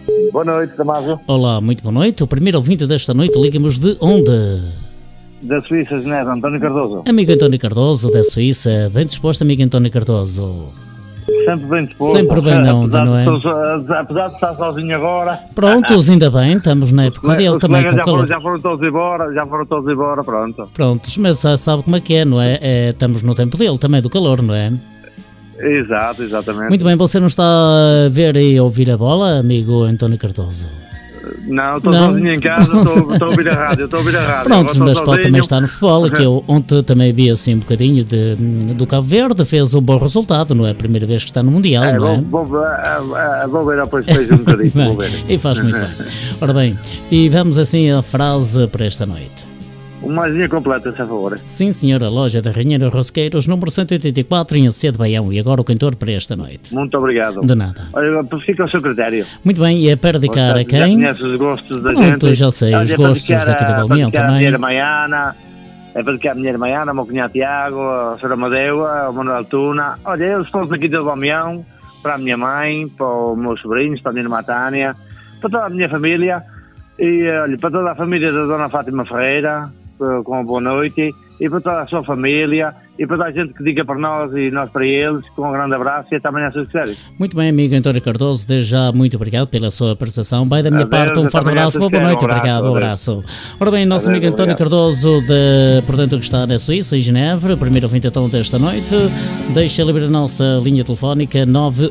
Boa noite, Damásio. Olá, muito boa noite. O primeiro ouvinte desta noite liga-nos de onde? Da Suíça, Genebra, António Cardoso. Amigo António Cardoso, da Suíça. Bem disposto, amigo António Cardoso? Sempre bem disposto. Sempre bem na onda, não é? Apesar de estar sozinho agora. Prontos, ainda bem, estamos na época dele também com calor. Já foram todos embora, pronto. Prontos, mas sabe como é que é, não é? Estamos no tempo dele também, do calor, não é? Exato, exatamente. Muito bem, você não está a ver e a ouvir a bola, amigo António Cardoso? Não, estou sozinho em casa, estou a ouvir a rádio, Pronto, mas pode também estar no futebol, que eu ontem também vi assim um bocadinho do Cabo Verde, fez um bom resultado, não é a primeira vez que está no Mundial, não é? Vou ver depois um bocadinho, vou ver. E faz muito bem. Ora bem, e vamos assim à frase para esta noite. Uma linha completa, se favor. Sim, senhora, loja da Rainheira Rosqueiros, número 184, em Acedo Baião. E agora o cantor para esta noite. Muito obrigado. De nada. Olha, fica ao seu critério. Muito bem, e é para dedicar a quem? Já conhece os gostos da gente. Já sei, os gostos daqui da Valmiel também. É para dedicar a minha irmã Ana, ao meu cunhado Tiago, a senhora Amadeu, ao Manuel Tuna. Olha, eles todos aqui da Valmiel, para a minha mãe, para os meus sobrinhos, para a minha irmã Tânia, para toda a minha família. E olha, para toda a família da Dona Fátima Ferreira, com uma boa noite, e para toda a sua família, e para toda a gente que diga para nós e nós para eles, com um grande abraço e até amanhã, se quiserem. Muito bem, amigo António Cardoso, desde já muito obrigado pela sua participação. Vai da minha parte, um forte abraço, boa noite, obrigado, um abraço. Ora bem, nosso amigo António Cardoso, portanto, que está na Suíça, em Genebra, primeiro ouvinte então desta noite, deixa livre a nossa linha telefónica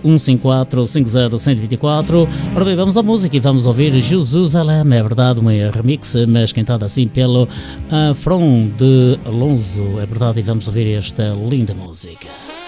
9154-50124. Ora bem, vamos à música e vamos ouvir Jesus Alem, é verdade, uma remix, mas cantada assim pelo From de Alonso, é verdade, e vamos ouvir esta linda música.